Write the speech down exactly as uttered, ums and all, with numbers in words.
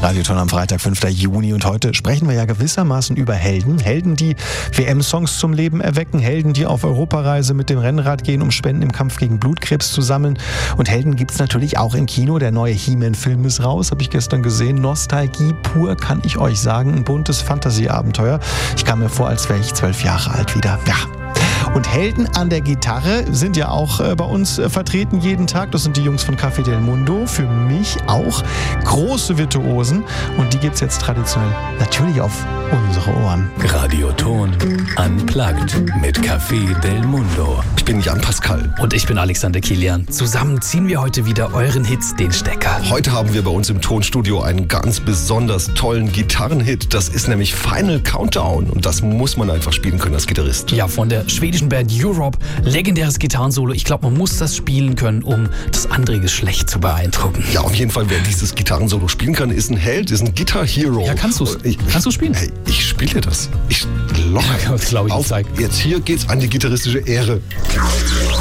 Radioton am Freitag, fünften Juni, und heute sprechen wir ja gewissermaßen über Helden. Helden, die W M-Songs zum Leben erwecken, Helden, die auf Europareise mit dem Rennrad gehen, um Spenden im Kampf gegen Blutkrebs zu sammeln. Und Helden gibt es natürlich auch im Kino. Der neue He-Man-Film ist raus, habe ich gestern gesehen. Nostalgie pur, kann ich euch sagen. Ein buntes Fantasy-Abenteuer. Ich kam mir vor, als wäre ich zwölf Jahre alt wieder. Ja. Und Helden an der Gitarre sind ja auch äh, bei uns äh, vertreten jeden Tag. Das sind die Jungs von Café del Mundo. Für mich auch große Virtuosen. Und die gibt es jetzt traditionell natürlich auf unsere Ohren. Radioton Unplugged mit Café del Mundo. Ich bin Jan Pascal. Und ich bin Alexander Kilian. Zusammen ziehen wir heute wieder euren Hits den Stecker. Heute haben wir bei uns im Tonstudio einen ganz besonders tollen Gitarrenhit. Das ist nämlich Final Countdown. Und das muss man einfach spielen können als Gitarrist. Ja, von der schwedischen Band Europe. Legendäres Gitarrensolo. Ich glaube, man muss das spielen können, um das andere Geschlecht zu beeindrucken. Ja, auf jeden Fall, wer dieses Gitarrensolo spielen kann, ist ein Held, ist ein Guitar Hero. Ja, kannst du es? Kannst du spielen? Hey, ich spiele das. Ich locker. Ja, das glaube ich, auf. Zeig. Jetzt hier geht's an die gitarristische Ehre.